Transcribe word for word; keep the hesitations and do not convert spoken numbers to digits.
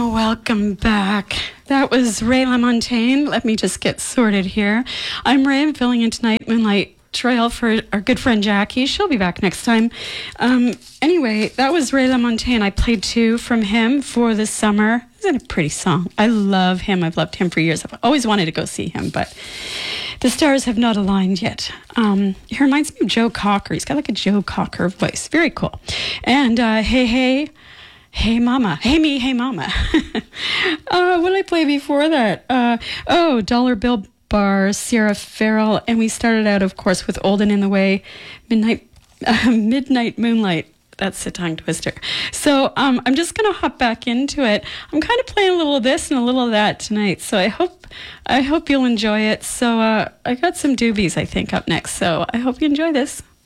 Welcome back. That was Ray LaMontagne. Let me just get sorted here. I'm Ray. I'm filling in tonight, Moonlight Trail, for our good friend Jackie. She'll be back next time. Um, anyway, that was Ray LaMontagne. I played two from him for the summer. Isn't it a pretty song? I love him. I've loved him for years. I've always wanted to go see him, but the stars have not aligned yet. Um, he reminds me of Joe Cocker. He's got like a Joe Cocker voice. Very cool. And uh, Hey Hey, Hey Mama. Hey Me, Hey Mama. uh, what did I play before that? Uh, oh, Dollar Bill Bar, Sierra Farrell. And we started out, of course, with Old and in the Way, Midnight, uh, Midnight Moonlight. That's a tongue twister. So um, I'm just going to hop back into it. I'm kind of playing a little of this and a little of that tonight. So I hope I hope you'll enjoy it. So uh, I got some doobies, I think, up next. So I hope you enjoy this.